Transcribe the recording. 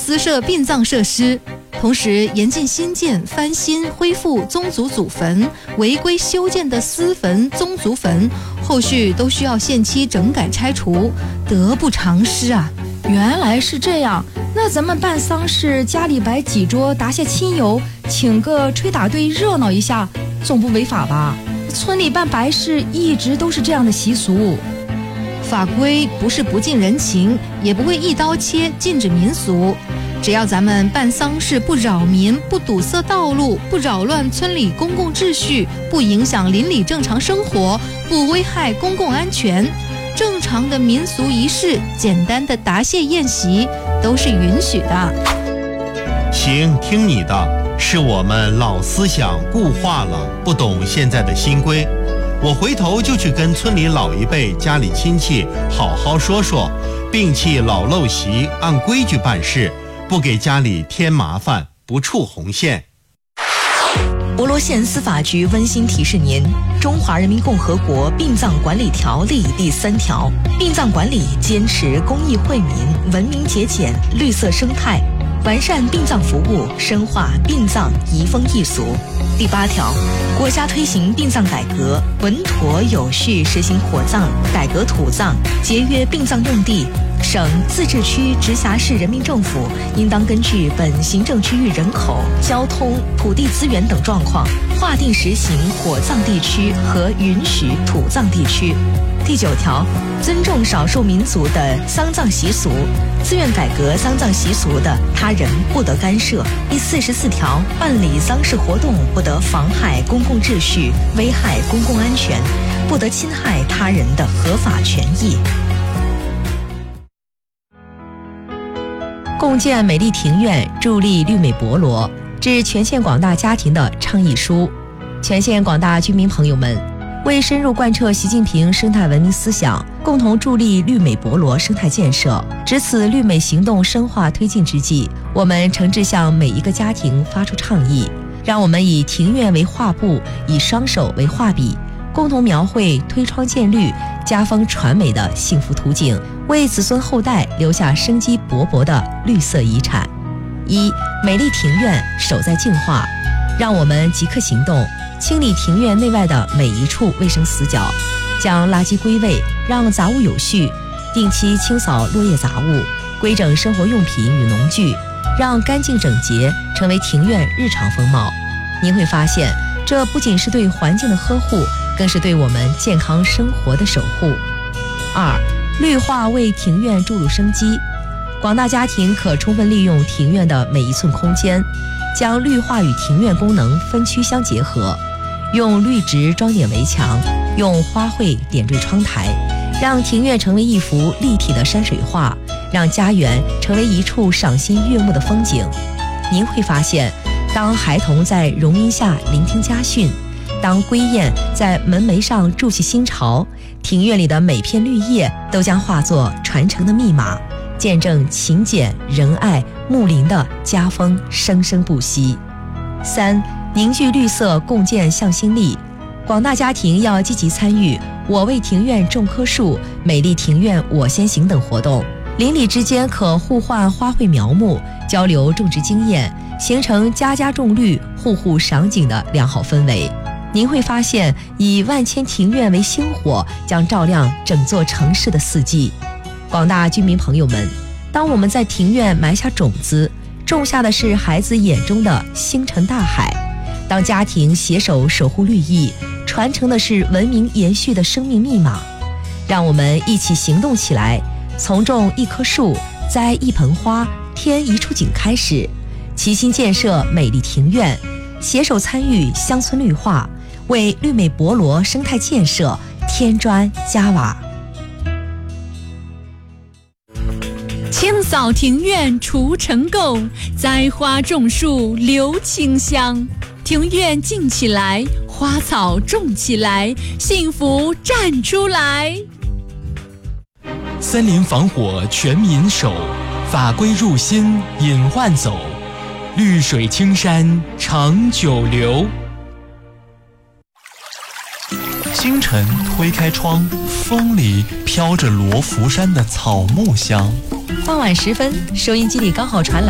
增设殡葬设施，同时严禁新建、翻新、恢复宗族祖坟，违规修建的私坟、宗族坟，后续都需要限期整改拆除，得不偿失啊！ 原来是这样，那咱们办丧事，家里摆几桌，答谢亲友，请个吹打队热闹一下，总不违法吧？村里办白事一直都是这样的习俗。 法规不是不近人情，也不会一刀切禁止民俗。只要咱们办丧事不扰民、不堵塞道路、不扰乱村里公共秩序、不影响邻里正常生活、不危害公共安全，正常的民俗仪式、简单的答谢宴席都是允许的。 行，听你的，是我们老思想固化了，不懂现在的新规。我回头就去跟村里老一辈、家里亲戚好好说说，摒弃老陋习，按规矩办事，不给家里添麻烦，不触红线。 博罗县司法局温馨提示您：《中华人民共和国殡葬管理条例》第3条，殡葬管理坚持公益惠民、文明节俭、绿色生态，完善殡葬服务，深化殡葬移风易俗。第8条，国家推行殡葬改革，稳妥有序实行火葬、改革土葬，节约殡葬用地。省、自治区、直辖市人民政府应当根据本行政区域人口、交通、土地资源等状况，划定实行火葬地区和允许土葬地区。第9条，尊重少数民族的丧葬习俗，自愿改革丧葬习俗的，他人不得干涉。第44条，办理丧事活动不得妨害公共秩序，危害公共安全，不得侵害他人的合法权益。共建美丽庭院，助力绿美博罗，致全县广大家庭的倡议书。全县广大居民朋友们，为深入贯彻习近平生态文明思想，共同助力绿美博罗生态建设，值此绿美行动深化推进之际，我们诚挚向每一个家庭发出倡议，让我们以庭院为画布，以双手为画笔，共同描绘推窗见绿、家风传美的幸福图景，为子孙后代留下生机勃勃的绿色遗产。1. 美丽庭院守在净化，让我们即刻行动，清理庭院内外的每一处卫生死角，将垃圾归位，让杂物有序，定期清扫落叶杂物，规整生活用品与农具，让干净整洁成为庭院日常风貌。您会发现，这不仅是对环境的呵护，更是对我们健康生活的守护。2. 绿化为庭院注入生机，广大家庭可充分利用庭院的每一寸空间，将绿化与庭院功能分区相结合，用绿植装点围墙，用花卉点缀窗台，让庭院成为一幅立体的山水画，让家园成为一处赏心悦目的风景。您会发现，当孩童在榕荫下聆听家训，当归雁在门楣上筑起新巢，庭院里的每片绿叶都将化作传承的密码，见证勤俭仁爱睦邻的家风生生不息。3. 凝聚绿色，共建向心力，广大家庭要积极参与我为庭院种棵树、美丽庭院我先行等活动，邻里之间可互换花卉苗木，交流种植经验，形成家家种绿、户户赏景的良好氛围。您会发现，以万千庭院为星火，将照亮整座城市的四季。广大居民朋友们，当我们在庭院埋下种子，种下的是孩子眼中的星辰大海；当家庭携手守护绿意，传承的是文明延续的生命密码。让我们一起行动起来，从种一棵树、栽一盆花、添一处景开始，齐心建设美丽庭院，携手参与乡村绿化，为绿美博罗生态建设添砖加瓦。 清扫庭院除尘垢，栽花种树留清香。庭院静起来，花草种起来，幸福站出来。 森林防火全民守，法规入心隐患走，绿水青山长久留。清晨推开窗，风里飘着罗浮山的草木香。 傍晚时分，收音机里刚好传来